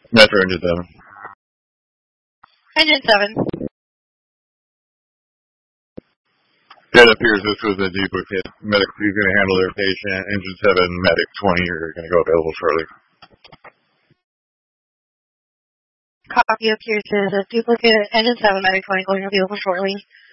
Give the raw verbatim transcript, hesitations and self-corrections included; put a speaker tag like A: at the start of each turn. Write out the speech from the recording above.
A: Metro Engine seven.
B: Engine seven.
A: It appears this was a duplicate. Medic two is going to handle their patient. Engine seven, Medic twenty are going to go available shortly.
B: Copy appears as a duplicate. Engine seven, Medic twenty going available shortly.